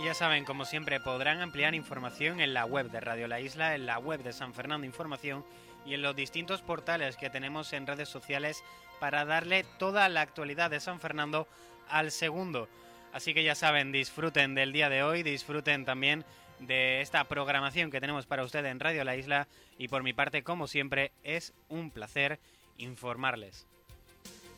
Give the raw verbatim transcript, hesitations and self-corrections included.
ya saben, como siempre, podrán ampliar información en la web de Radio La Isla, en la web de San Fernando Información y en los distintos portales que tenemos en redes sociales para darle toda la actualidad de San Fernando al segundo. Así que ya saben, disfruten del día de hoy, disfruten también de esta programación que tenemos para ustedes en Radio La Isla y por mi parte, como siempre, es un placer informarles.